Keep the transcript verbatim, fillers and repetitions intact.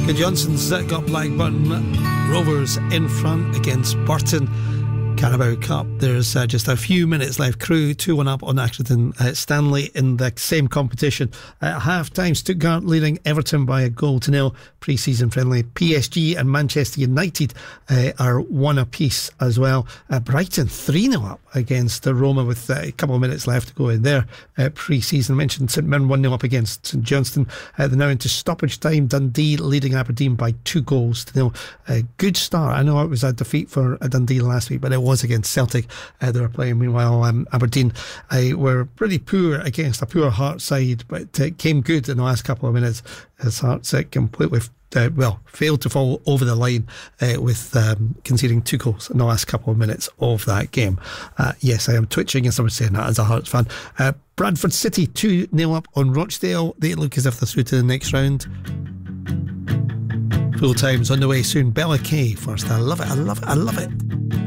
Johnson's got Blackburn Rovers in front against Burton. Carabao Cup, there's uh, just a few minutes left. Crew two one up on Accrington uh, Stanley in the same competition. At half time, Stuttgart leading Everton by a goal to nil. Pre-season friendly. P S G and Manchester United uh, are one apiece as well. uh, Brighton three nil up against the Roma with uh, a couple of minutes left to go in their uh, pre-season. I mentioned St Mirren one nil up against St Johnstone. uh, They're now into stoppage time. Dundee leading Aberdeen by two goals to nil. A good start. I know it was a defeat for Dundee last week, but it was against Celtic. Uh, they were playing. Meanwhile, um, Aberdeen uh, were pretty poor against a poor Hearts side, but uh, came good in the last couple of minutes as Hearts uh, completely uh, well failed to fall over the line uh, with um, conceding two goals in the last couple of minutes of that game. Uh, yes, I am twitching as I was saying that as a Hearts fan. uh, Bradford City two nil up on Rochdale. They look as if they're through to the next round. Full time's on the way soon. Bella Kay first. I love it, I love it, I love it.